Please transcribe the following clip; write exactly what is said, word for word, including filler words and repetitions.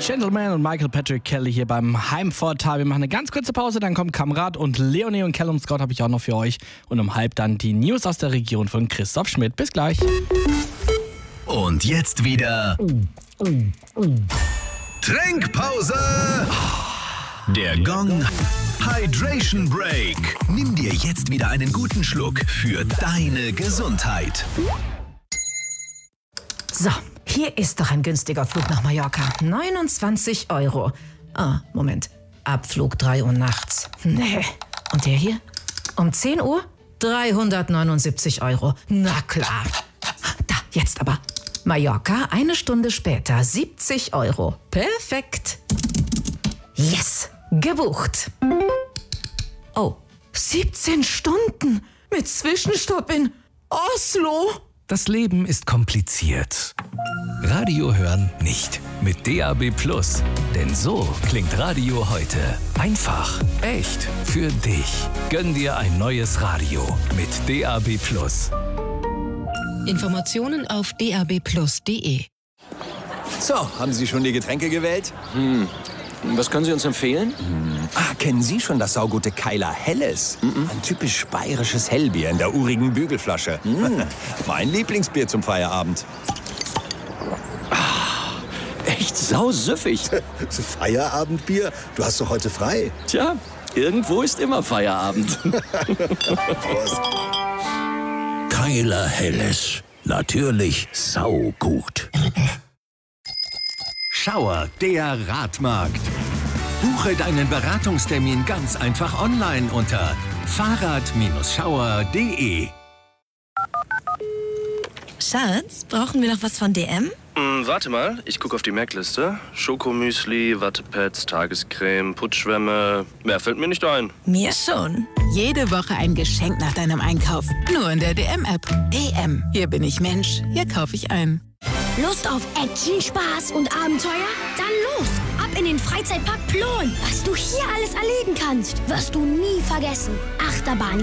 Gentleman und Michael Patrick Kelly hier beim Heimvorteil. Wir machen eine ganz kurze Pause, dann kommt Kamerad und Leonie und Callum Scott habe ich auch noch für euch. Und um halb dann die News aus der Region von Christoph Schmidt. Bis gleich. Und jetzt wieder Trinkpause. Der Gong Hydration Break. Nimm dir jetzt wieder einen guten Schluck für deine Gesundheit. So, hier ist doch ein günstiger Flug nach Mallorca. neunundzwanzig Euro. Ah, Moment. Abflug drei Uhr nachts. Nee. Und der hier? Um zehn Uhr? dreihundertneunundsiebzig Euro. Na klar. Da, jetzt aber. Mallorca, eine Stunde später, siebzig Euro. Perfekt. Yes, gebucht. Oh, siebzehn Stunden mit Zwischenstopp in Oslo. Das Leben ist kompliziert. Radio hören nicht. Mit D A B Plus. Denn so klingt Radio heute. Einfach, echt, für dich. Gönn dir ein neues Radio mit D A B Plus. Informationen auf d a b plus punkt d e. So, haben Sie schon die Getränke gewählt? Hm. Was können Sie uns empfehlen? Hm. Ah, kennen Sie schon das saugute Keiler Helles? Mm-mm. Ein typisch bayerisches Hellbier in der urigen Bügelflasche. Mm. Mein Lieblingsbier zum Feierabend. Ah, echt sausüffig. Feierabendbier? Du hast doch heute frei. Tja, irgendwo ist immer Feierabend. Prost. Keiler Helles. Natürlich saugut. Schauer, der Radmarkt. Buche deinen Beratungstermin ganz einfach online unter fahrrad Schauer punkt de. Schatz, brauchen wir noch was von D M? Mm, warte mal, ich gucke auf die Merkliste. Schokomüsli, Wattepads, Tagescreme, Putzschwämme. Mehr fällt mir nicht ein. Mir schon. Jede Woche ein Geschenk nach deinem Einkauf. Nur in der D M-App. D M. Hier bin ich Mensch. Hier kaufe ich ein. Lust auf Action, Spaß und Abenteuer? Dann los! Ab in den Freizeitpark Plon. Was du hier alles erleben kannst, wirst du nie vergessen. Achterbahn,